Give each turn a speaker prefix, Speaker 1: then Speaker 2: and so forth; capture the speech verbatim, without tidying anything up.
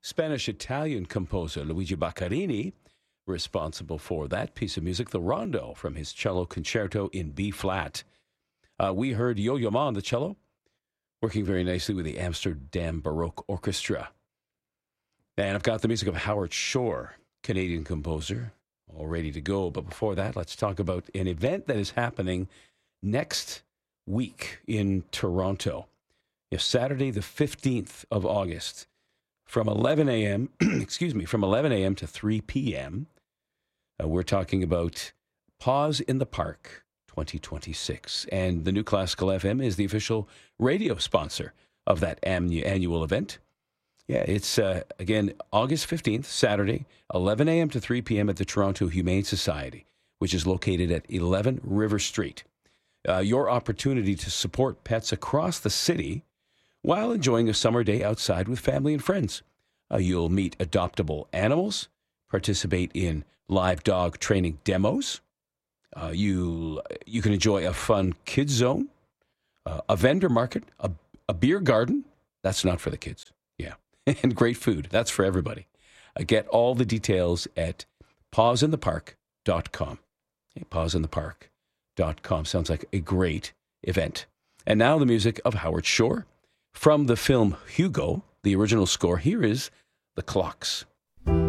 Speaker 1: Spanish-Italian composer Luigi Baccarini, responsible for that piece of music, the Rondo from his cello concerto in B-flat. Uh, we heard Yo-Yo Ma on the cello, working very nicely with the Amsterdam Baroque Orchestra. And I've got the music of Howard Shore, Canadian composer, all ready to go. But before that, let's talk about an event that is happening next week in Toronto. Yes, Saturday, the fifteenth of August, from eleven a.m., excuse me, from eleven a.m. to three p.m., uh, we're talking about Pause in the Park twenty twenty-six. And the New Classical F M is the official radio sponsor of that annual event. Yeah, it's, uh, again, August fifteenth, Saturday, eleven a.m. to three p.m. at the Toronto Humane Society, which is located at eleven River Street. Uh, your opportunity to support pets across the city while enjoying a summer day outside with family and friends. Uh, you'll meet adoptable animals, participate in live dog training demos. Uh, you you can enjoy a fun kids zone, uh, a vendor market, a, a beer garden. That's not for the kids. Yeah. And great food. That's for everybody. Uh, get all the details at pause in the park dot com. Okay, pause in the park dot com. Sounds like a great event. And now the music of Howard Shore. From the film Hugo, the original score, here is The Clocks.